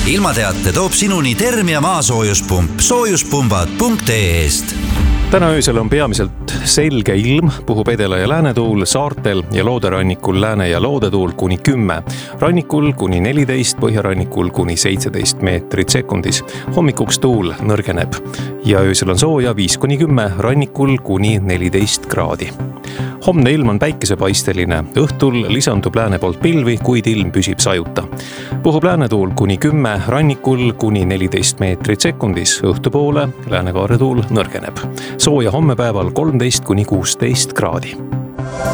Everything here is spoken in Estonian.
ilmateate toob sinuni Termia maasoojuspump soojuspumbad.ee-st. Täna öösel on peamiselt selge ilm, puhub edela- ja läänetuul, saartel ja looderannikul lääne- ja loodetuul kuni 10, rannikul kuni 14, põhjarannikul kuni 17 meetrit sekundis. Hommikuks tuul nõrgeneb ja öösel on sooja 5-10, rannikul kuni 14 kraadi. Homne ilm on päikesepaisteline, õhtul lisandub lääne poolt pilvi, kuid ilm püsib sajuta. Puhub läänetuul kuni 10, rannikul kuni 14 meetrit sekundis, õhtupoole läänekaaretuul nõrgeneb. Sooja hommepäeval 13-16 kraadi.